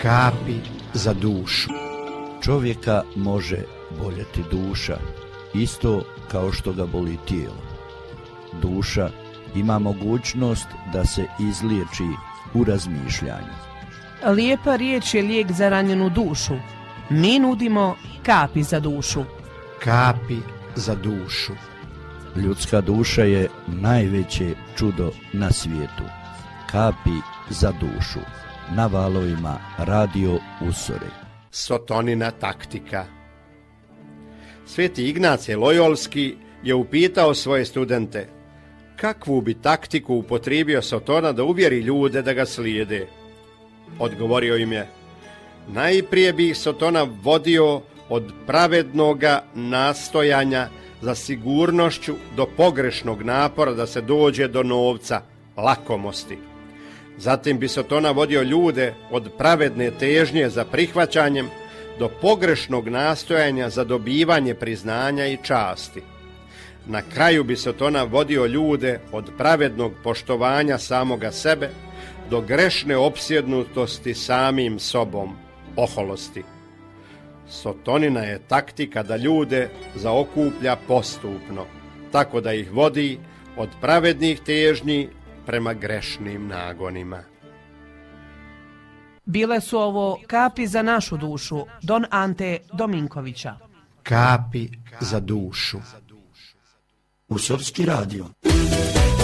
Kapi za dušu. Čovjeka može boljeti duša, isto kao što ga boli tijelo. Duša ima mogućnost da se izliječi u razmišljanju. Lijepa riječ je lijek za ranjenu dušu. Mi nudimo kapi za dušu. Kapi za dušu. Ljudska duša je najveće čudo na svijetu. Kapi za dušu. Na valovima Radio Usore. Sotonina taktika. Sveti Ignacije Lojolski je upitao svoje studente kakvu bi taktiku upotrijebio Sotona da uvjeri ljude da ga slijede. Odgovorio im je: najprije bi ih Sotona vodio od pravednoga nastojanja za sigurnošću do pogrešnog napora da se dođe do novca, lakomosti. Zatim bi Sotona vodio ljude od pravedne težnje za prihvaćanjem do pogrešnog nastojanja za dobivanje priznanja i časti. Na kraju bi Sotona vodio ljude od pravednog poštovanja samoga sebe do grešne opsjednutosti samim sobom, oholosti. Sotonina je taktika da ljude zaokuplja postupno, tako da ih vodi od pravednih težnji prema grešnim nagonima. Bile su ovo kapi za našu dušu, Don Ante Dominkovića. Kapi za dušu. Usovski radio.